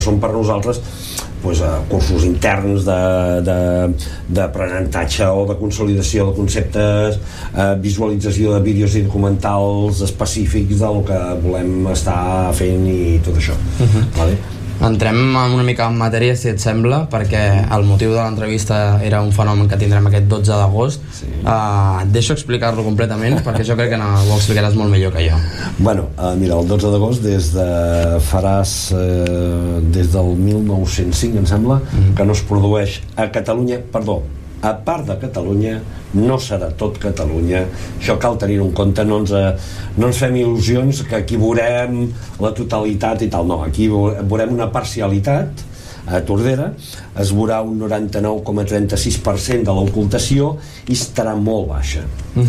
són per nosaltres cursos interns d'aprenentatge o de consolidació de conceptes, visualització de vídeos i documentals específics del que volem estar fent i tot això. Vale? Entrem una mica en matèria, si et sembla, perquè el motiu de l'entrevista era un fenomen que tindrem aquest 12 d'agost. Et deixo explicar-lo completament, perquè jo crec que ho explicaràs molt millor que jo. Bueno, mira, el 12 d'agost des del 1905, em sembla, que no es produeix a Catalunya, a part de Catalunya, no serà tot Catalunya. Això cal tenir-ho en compte. No ens fem il·lusions que aquí veurem la totalitat i tal. No, aquí veurem una parcialitat. A Tordera es veurà un 99,36% de l'ocultació i estarà molt baixa.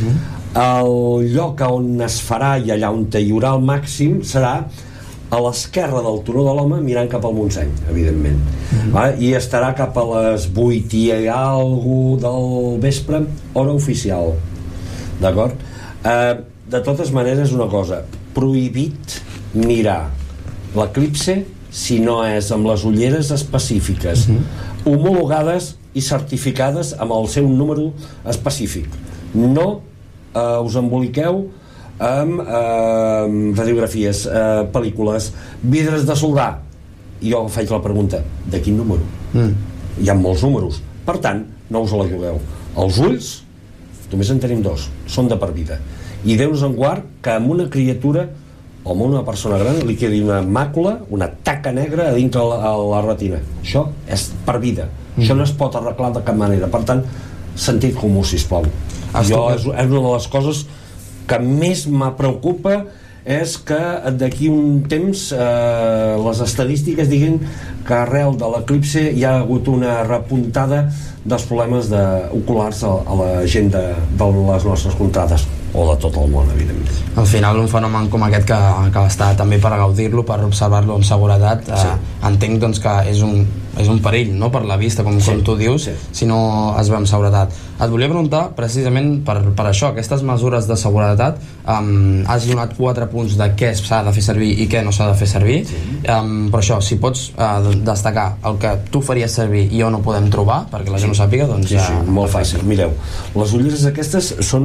El lloc on es farà i allà on hi haurà el màxim serà a l'esquerra del Turó de l'Home, mirant cap al Montseny, evidentment. I estarà cap a les 8 i alguna del vespre, hora oficial. D'acord? De totes maneres, una cosa, prohibit mirar l'eclipse si no és amb les ulleres específiques, homologades i certificades amb el seu número específic. No us emboliqueu amb radiografies, pel·lícules, vidres de soldar. Jo faig la pregunta, de quin número? Hi ha molts números, per tant no us la jugueu. Els ulls només en tenim dos, són de per vida, i Déu-nos en guard que amb una criatura o amb una persona gran li quedi una màcula, una taca negra a dintre la retina. Això és per vida, això no es pot arreglar de cap manera. Per tant, sentit comú, sisplau. Jo és una de les coses que més me preocupa, és que d'aquí un temps les estadístiques diguin que arrel de l'eclipse hi ha hagut una repuntada dels problemes oculars a la gent de les nostres contrades, o de tot el món, evidentment. Al final, un fenomen com aquest que està també per gaudir-lo, per observar-lo amb seguretat, entenc doncs que és un perill, no?, per la vista, com tu dius, si no es ve amb seguretat. Et volia preguntar, precisament per això, aquestes mesures de seguretat, has donat 4 punts de què s'ha de fer servir i què no s'ha de fer servir, però això, si pots destacar el que tu faries servir i on ho podem trobar, perquè la gent ho sàpiga, doncs ja... Sí, molt fàcil. Mireu, les ulleres aquestes són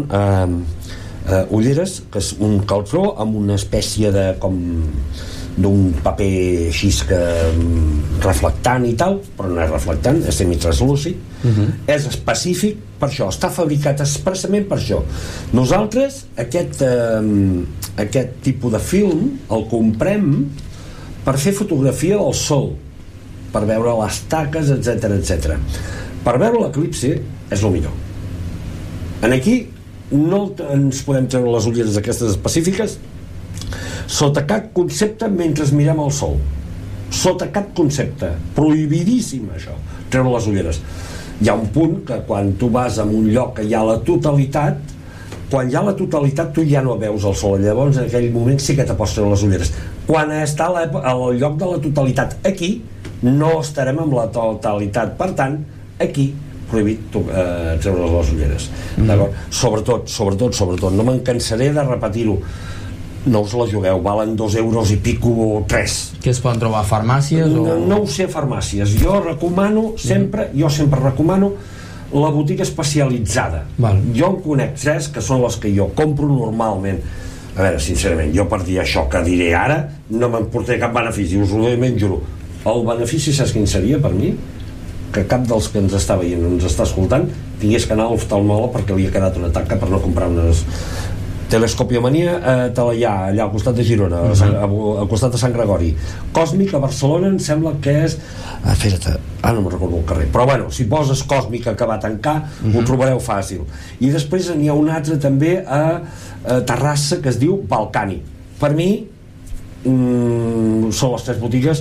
ulleres que és un caltró amb una espècie de d'un paper així que reflectant i tal, però no és reflectant, és semitraslúcid, és específic per això, està fabricat expressament per això. Nosaltres aquest tipus de film el comprem per fer fotografia del sol, per veure les taques, etc. Per veure l'eclipse és el millor. Aquí no ens podem treure les ulleres aquestes específiques sota cap concepte mentre mirem el sol, sota cap concepte, prohibidíssim això, treure les ulleres. Hi ha un punt que quan tu vas a un lloc que hi ha la totalitat, quan hi ha la totalitat tu ja no veus el sol, llavors en aquell moment sí que te pots treure les ulleres. Quan està al lloc de la totalitat, aquí no estarem amb la totalitat, per tant aquí prohibit treure les ulleres. Sobretot, no me'n cansaré de repetir-ho, no us la jugueu, valen 2 euros i pico o 3. Que es poden trobar a farmàcies? No ho sé, farmàcies. Jo sempre recomano la botiga especialitzada. Jo en conec 3 que són les que jo compro normalment. A veure, sincerament, jo per dir això que diré ara no me'n portaré cap benefici, us ho ben juro. El benefici, saps quin seria per mi? Que cap dels que ens està veient o ens està escoltant tingués que anar a l'oftalmòleg perquè li ha quedat una taca per no comprar unes... Telescopiomania allà al costat de Girona, al costat de Sant Gregori. Còsmic a Barcelona em sembla que és... Espera't, no me'n recordo el carrer. Però bueno, si poses Còsmic que va tancar, ho trobareu fàcil. I després n'hi ha un altre també a Terrassa que es diu Balcani. Per mi són les 3 botigues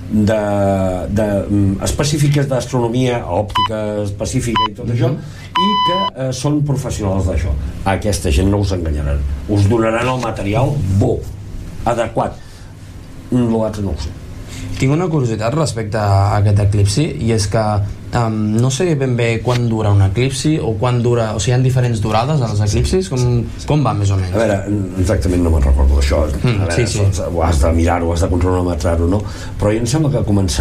específiques d'astronomia, òptica específica i tot això, i que són professionals d'això. Aquesta gent no us enganyaran, us donaran el material bo, adequat. L'altre no ho sé. Tinc una curiositat respecte a aquest eclipsi, i és que no sé ben bé quan dura un eclipsi o quan dura, o sigui, hi ha diferents durades als eclipsis, com va més o menys? A veure, exactament no me'n recordo d'això, ho has de mirar-ho, has de cronometrar-ho, no? Però a mi em sembla que comença